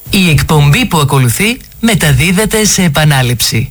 Η εκπομπή που ακολουθεί μεταδίδεται σε επανάληψη.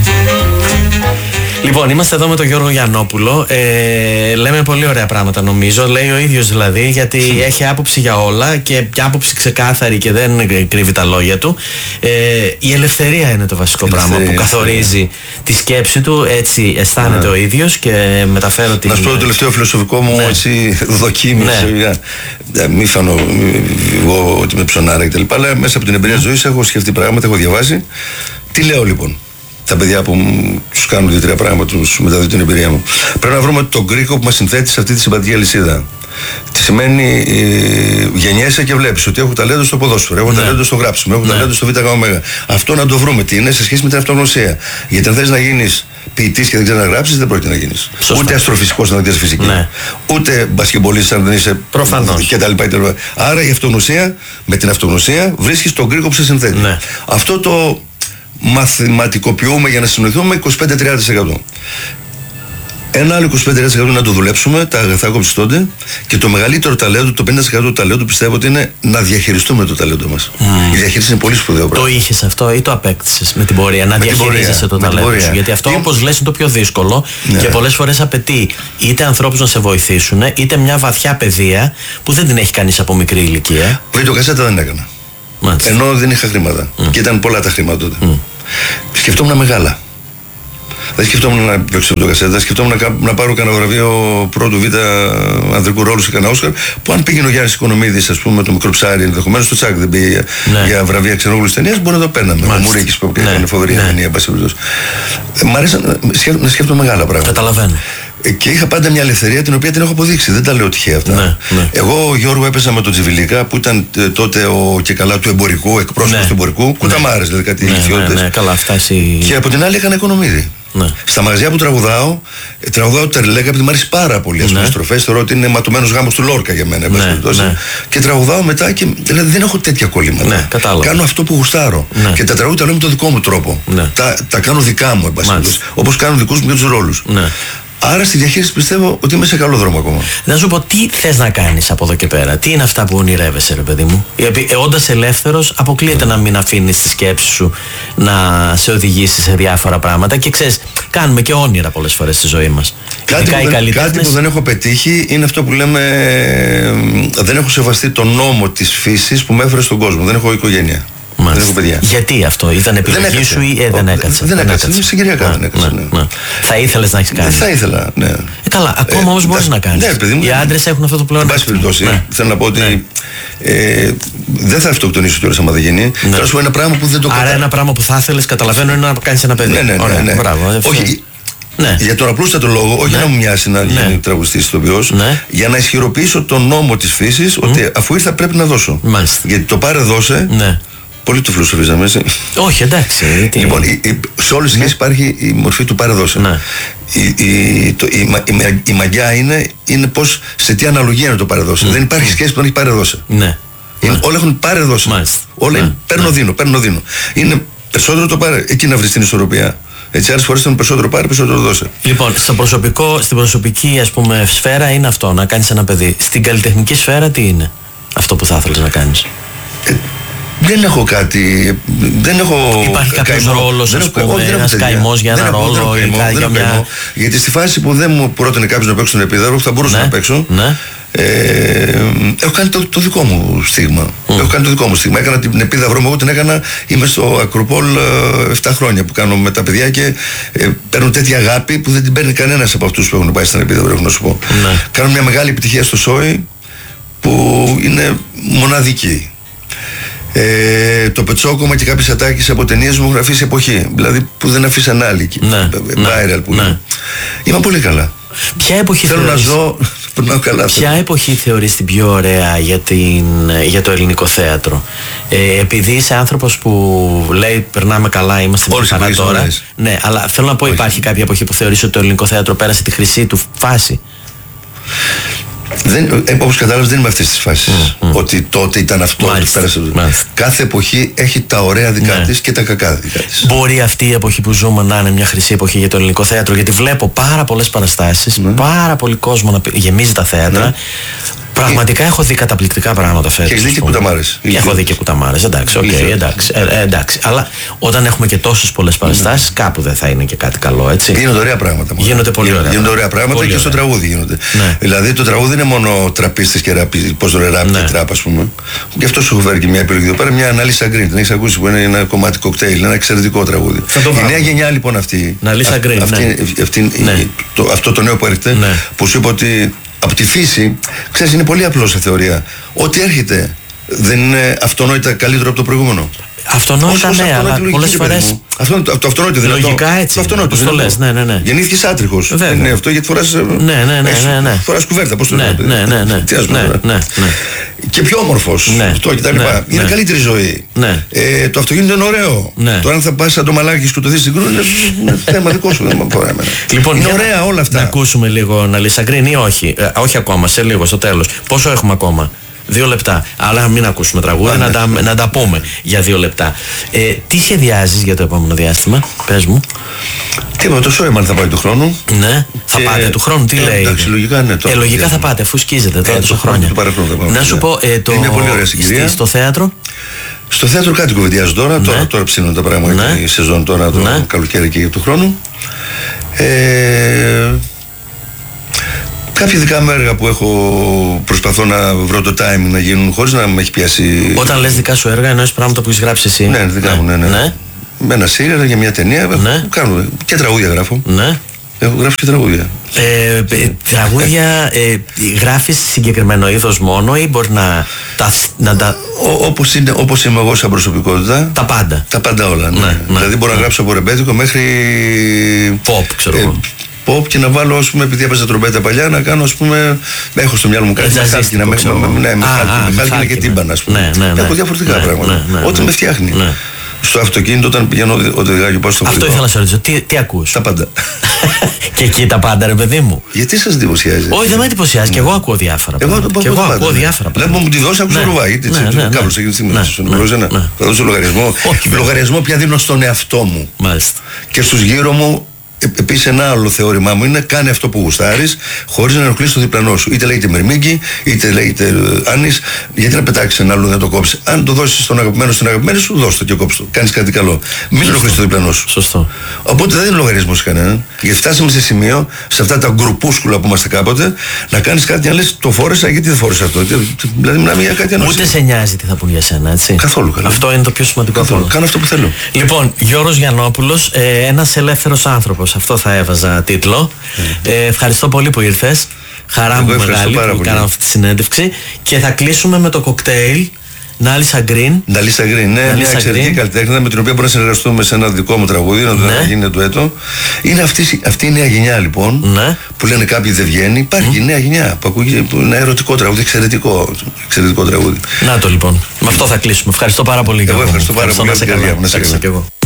Λοιπόν, είμαστε εδώ με τον Γιώργο Γιαννόπουλο. Λέμε πολύ ωραία πράγματα, νομίζω. Λέει ο ίδιος δηλαδή, γιατί έχει άποψη για όλα και μια άποψη ξεκάθαρη και δεν κρύβει τα λόγια του. Η ελευθερία είναι το βασικό πράγμα που καθορίζει τη σκέψη του. Έτσι αισθάνεται ο ίδιος και μεταφέρω την. Να σου πω το τελευταίο φιλοσοφικό μου δοκίμηση. Μη φανώ εγώ ότι με ψωνάρα κτλ. Αλλά μέσα από την εμπειρία της ζωής έχω σκεφτεί πράγματα, έχω διαβάσει. Τι λέω λοιπόν? Τα παιδιά που τους κάνουν 2-3 πράγματα, τους μεταδίδουν την εμπειρία μου. Πρέπει να βρούμε τον κρίκο που μας συνθέτει σε αυτή τη συμπαντική αλυσίδα. Τι σημαίνει γεννιέσαι και βλέπεις ότι έχω ταλέντο στο ποδόσφαιρο, έχω ταλέντο στο γράψιμο, έχω ταλέντο στο ΒΓ. Αυτό να το βρούμε τι είναι σε σχέση με την αυτογνωσία. Γιατί αν θες να γίνεις ποιητής και δεν ξέρεις να γράψεις, δεν πρόκειται να γίνεις. Ούτε αστροφυσικός αν δεν ξέρεις φυσική. Ούτε μπασκεμπολίστας αν δεν είσαι. Προφανώς. κτλ. Άρα η αυτογνωσία, με την αυτογνωσία βρίσκεις τον κρίκο που σε συνθέτει. Αυτό το μαθηματικοποιούμε για να συνοηθούμε 25-30%. Ένα άλλο 25% να το δουλέψουμε, τα αγαθά κόψεις τότε, και το μεγαλύτερο ταλέντο, το 50% του ταλέντου πιστεύω ότι είναι να διαχειριστούμε το ταλέντο μας. Η διαχείριση είναι πολύ σπουδαίο πράγμα. Το είχες αυτό ή το απέκτησες με την πορεία, να διαχειρίζεσαι το ταλέντο σου? Γιατί αυτό, όπως λες, είναι το πιο δύσκολο και πολλές φορές απαιτεί είτε ανθρώπους να σε βοηθήσουν, είτε μια βαθιά παιδεία που δεν την έχει κανείς από μικρή ηλικία. Βιντεοκασέτα δεν έκανα. Ενώ δεν είχα χρήματα. Και ήταν πολλά τα χρήματα τότε. Σκεφτόμουν μεγάλα. Δεν σκεφτόμουν να παίξω το κασέτα, σκεφτόμουν να πάρω κανένα βραβείο πρώτου β' ανδρικού ρόλου σε κανένα Όσκαρ. Που αν πήγαινε ο Γιάννης Οικονομίδης, ας πούμε, το μικρό ψάρι, ενδεχομένως το Τσάκ δεν πήγε για βραβεία ξενόγλωσσης ταινίας, μπορεί να το παίρναμε. Ο Μουρίκης που έκανε φοβερή ταινία, εν πάση περιπτώσει. Μ' αρέσει να σκέφτομαι μεγάλα πράγματα. Καταλαβαίνω. Και είχα πάντα μια ελευθερία την οποία την έχω αποδείξει. Δεν τα λέω τυχαία αυτά. Εγώ, Γιώργο, έπαιζα με τον Τζιβιλίκα που ήταν τότε ο και καλά του εμπορικού, εκπρόσωπος του εμπορικού. Κουταμάρες, δηλαδή κάτι ηλικιότητες. Και από την άλλη έκανα Οικονομίδη. Στα μαγαζιά που τραγουδάω τερλέγκα επειδή μου αρέσει πάρα πολύ. Ας πούμε, στροφές θεωρώ ότι είναι ματωμένος γάμος του Λόρκα για μένα. Και τραγουδάω μετά και δηλαδή δεν έχω τέτοια κολλήματα. Κάνω αυτό που γουστάρω. Και τα τραγούδια τα λέω με τον δικό μου τρόπο. Τα κάνω δικά μου, όπως κάνω δικούς μου και τους ρόλους. Άρα στη διαχείριση πιστεύω ότι είμαι σε καλό δρόμο ακόμα. Να σου πω, τι θες να κάνεις από εδώ και πέρα? Τι είναι αυτά που ονειρεύεσαι, ρε παιδί μου? Όντας ελεύθερος, αποκλείεται να μην αφήνεις τη σκέψη σου να σε οδηγήσει σε διάφορα πράγματα. Και ξέρεις, κάνουμε και όνειρα πολλές φορές στη ζωή μας. Κάτι που δεν έχω πετύχει είναι αυτό που λέμε. Δεν έχω σεβαστεί τον νόμο της φύσης που με έφερε στον κόσμο. Δεν έχω οικογένεια. Δεν έχω παιδιά. Γιατί αυτό? Ήταν επιλογή σου ή δεν έκατσε? Δεν έκατσε. Συγκυριακά δεν έκατσε. Θα ήθελες να έχεις κάνει? Θα ήθελα, ναι. Καλά, ακόμα όμως μπορείς να κάνεις. Οι άντρες έχουν αυτό το πλεονέκτημα. Εν πάση περιπτώσει, θέλω να πω ότι δεν θα αυτοκτονήσω τώρα άμα δεν γίνει. Θα σου πω ένα πράγμα που δεν το κάνω. Άρα ένα πράγμα που θα ήθελες, καταλαβαίνω, είναι να κάνεις ένα παιδί. Ναι. Όχι. Για τον απλούστατο λόγο, όχι να μου μοιάσει να γίνει τραγουδιστής ηθοποιός, για να ισχυροποιήσω τον νόμο της φύσης ότι αφού ήρθα πρέπει να δώσω. Γιατί το πάρε δώσε. Πολύ του φιλοσοφίζαμε, έτσι. Όχι, εντάξει. Λοιπόν, σε όλες τις σχέσεις υπάρχει η μορφή του πάρε δώσε. Η μαγιά είναι πως σε τι αναλογία είναι το πάρε δώσε. Δεν υπάρχει σχέση που δεν έχει πάρε δώσε. Όλα έχουν πάρε δώσε. Όλα είναι παίρνω δίνω. Είναι περισσότερο το πάρε, εκεί να βρεις την ισορροπία. Έτσι, άλλες φορές ήταν περισσότερο πάρε, περισσότερο δώσε. Λοιπόν, στην προσωπική, ας πούμε, σφαίρα είναι αυτό, να κάνεις ένα παιδί. Στην καλλιτεχνική σφαίρα τι είναι αυτό που θα ήθελες να κάνεις? Δεν έχω κάτι. Υπάρχει κάποιος ρόλος, ας πούμε, ένας καημός για ένα ρόλο ή για μια. Γιατί στη φάση που δεν μου πρότεινε κάποιος να παίξω τον επίδαυρο, που θα μπορούσα να παίξω. Έχω κάνει το δικό μου στίγμα. Έκανα την επίδαυρό μου, εγώ την έκανα. Είμαι στο Ακροπόλ 7 χρόνια που κάνω με τα παιδιά και παίρνω τέτοια αγάπη που δεν την παίρνει κανένας από αυτούς που έχουν πάει στην επίδαυρο, έχω να σου πω. Κάνω μια μεγάλη επιτυχία στο Σόι που είναι μοναδική. Το πετσόκομα και κάποιες ατάκες από ταινίες μου έχουν αφήσει εποχή. Δηλαδή που δεν αφήσαν άλλοι. Viral που είναι. Είμαι πολύ καλά. Ποια εποχή θέλω να ζω. Ποια εποχή θεωρείς την πιο ωραία για το ελληνικό θέατρο? Επειδή είσαι άνθρωπος που λέει περνάμε καλά, είμαστε πολύ καλά τώρα. Ναι, αλλά θέλω να πω, υπάρχει κάποια εποχή που θεωρείς ότι το ελληνικό θέατρο πέρασε τη χρυσή του φάση? Όπως κατάλαβες, δεν είμαι αυτής της φάσης. Ότι τότε ήταν αυτό που πέρασε. Κάθε εποχή έχει τα ωραία δικά της και τα κακά δικά της. Μπορεί αυτή η εποχή που ζούμε να είναι μια χρυσή εποχή για το ελληνικό θέατρο? Γιατί βλέπω πάρα πολλές παραστάσεις, πάρα πολύ κόσμο να γεμίζει τα θέατρα. Πραγματικά έχω δει καταπληκτικά πράγματα φέτος. Και έχεις δει και κουταμάρες. Έχω δει και κουταμάρες, εντάξει, εντάξει. Αλλά όταν έχουμε και τόσες πολλές παραστάσεις, κάπου δεν θα είναι και κάτι καλό, έτσι. Γίνονται ωραία πράγματα. Γίνονται πολύ ωραία. Γίνονται ωραία πράγματα πολύ και στο τραγούδι γίνονται. Ναι. Δηλαδή το τραγούδι είναι μόνο τραπίστες και ράπ και τραπ, ας πούμε. Γι' αυτό σου έχω φέρει και μια επιλογή εδώ πέρα, μια ανάλυση Green. Την έχεις ακούσει που είναι ένα κομμάτι κοκτέιλ, είναι ένα εξαιρετικό τραγούδι. Η νέα γενιά λοιπόν αυτή. Αυτό το νέο που έρχεται, που σου είπα ότι από τη φύση, ξέρεις, είναι πολύ απλό σε θεωρία. Ό,τι έρχεται δεν είναι αυτονόητα καλύτερο από το προηγούμενο. Αυτονόητα, ναι, αλλά πολλές φορές. Το αυτονόητο δεν είναι. Λογικά έτσι. Το αυτονόητο το λες, ναι. Γεννήθηκες άτριχος. Είναι αυτό γιατί φοράς. Ναι. Φοράς κουβέρτα, πώς το λέμε. Ναι. Και πιο όμορφος. Αυτό κτλ. Είναι καλύτερη ζωή. Το αυτοκίνητο είναι ωραίο. Τώρα αν θα πας σαν το μαλάκι και σκοτωθείς στην κρού, είναι θέμα δικό σου. Δεν με αφορά εμένα. Λοιπόν, είναι ωραία όλα αυτά. Να ακούσουμε λίγο Αναλίσα Γκριν ή όχι. Όχι ακόμα, σε λίγο, στο τέλος. Πόσο έχουμε ακόμα? 2 λεπτά. Αλλά μην ακούσουμε τραγούδι, να τα πούμε για 2 λεπτά. Τι σχεδιάζεις για το επόμενο διάστημα, πες μου. Τίποτα, το Σόιμαν θα πάει του χρόνου. Ναι, θα πάτε του χρόνου, τι λέει. Εντάξει, λογικά ναι. Λογικά θα πάτε, αφού σκίζετε τώρα τόσο χρόνια. Να σου πω, είναι πολύ ωραία συγκυρία. Στο θέατρο. Στο θέατρο κάτι κουβεντιάζω τώρα. Τώρα ψήνουν τα πράγματα. Η σεζόν τώρα, το καλοκαίρι και του χρόνου. Κάποια δικά μου έργα που προσπαθώ να βρω το timing να γίνουν χωρίς να με έχει πιάσει. Όταν λες δικά σου έργα, εννοείς πράγματα που έχεις γράψει εσύ? Ναι, δικά μου, ναι. Με ένα σύριαλ για μια ταινία. Κάνω και τραγούδια γράφω. Ναι. Έχω γράψει και τραγούδια. Τραγούδια γράφεις συγκεκριμένο είδος μόνο ή μπορεί να τα. Όπως είμαι εγώ σαν προσωπικότητα. Τα πάντα. Τα πάντα όλα. Ναι. Δηλαδή μπορώ να γράψω από ρεμπέτικο μέχρι. Pop, ξέρω εγώ. Pop και να βάλω, ας πούμε, επειδή έπαιζα τρομπέτα παλιά, να κάνω, ας πούμε, έχω στο μυαλό μου κάτι με χάλκινα, με χάλκινα και τύμπανα, ας πούμε. Έχω διαφορετικά πράγματα. Ό,τι με φτιάχνει. Στο αυτοκίνητο, όταν πηγαίνω οδηγάω και πάω στο αυτό ήθελα να σε ρωτήσω. Τι ακούς? Τα πάντα. Και εκεί τα πάντα, ρε παιδί μου. Γιατί σας εντυπωσιάζει? Όχι, δεν με εντυπωσιάζει. Και εγώ ακούω διάφορα. Και εγώ ακούω διάφορα. Λέμε μου τη δώσει, άκουσα ρουβά. Κάπως εκείνη τη στιγμή θα δώσω λογαριασμό. Λογαριασμό πια δίνω στον εαυτό μου. Και στους γύρω μου. Επίσης, ένα άλλο θεώρημά μου είναι κάνε αυτό που γουστάρεις, χωρίς να ενοχλείς το διπλανό σου. Είτε λέγεται Μερμήγκη, είτε λέγεται Άννης, γιατί να πετάξεις ένα άλλο να το κόψεις. Αν το δώσεις στον αγαπημένο, στην αγαπημένη σου, δώσ' το και κόψ' το. Κάνεις κάτι καλό. Μην ενοχλείς το διπλανό σου. Σωστό. Οπότε δεν είναι λογαριασμό σε κανέναν. Γιατί φτάσαμε σε σημείο, σε αυτά τα γκρουπούσκουλα που είμαστε κάποτε, να κάνεις κάτι να λες το φόρεσα, γιατί δεν φόρεσα αυτό. Δηλαδή, μιλάμε για κάτι ανώση. Ούτε σε νοιάζει τι θα πούν για σένα, έτσι. Καθόλου. Αυτό είναι το πιο σημαντικό. Κάνω αυτό που θέλω. Λοιπόν, Γιώργος Γιαννόπουλος, ένας ελεύθερος άνθρωπος. Αυτό θα έβαζα τίτλο. Ευχαριστώ πολύ που ήρθες. Χαρά μου μεγάλη που κάναμε αυτή τη συνέντευξη. Και θα κλείσουμε με το κοκτέιλ Νάλισα Γκριν. Νάλισα Γκριν, ναι, μια εξαιρετική καλλιτέχνη με την οποία μπορούμε να συνεργαστούμε σε ένα δικό μου τραγούδι, να γίνει ντουέτο. Είναι αυτή η νέα γενιά λοιπόν, που λένε κάποιοι δεν βγαίνει. Υπάρχει η νέα γενιά που ακούγει ένα ερωτικό τραγούδι, εξαιρετικό τραγούδι. Να το λοιπόν. Με αυτό θα κλείσουμε. Ευχαριστώ πάρα πολύ. Εγώ ευχαριστώ πάρα πολύ. Να σε καλά.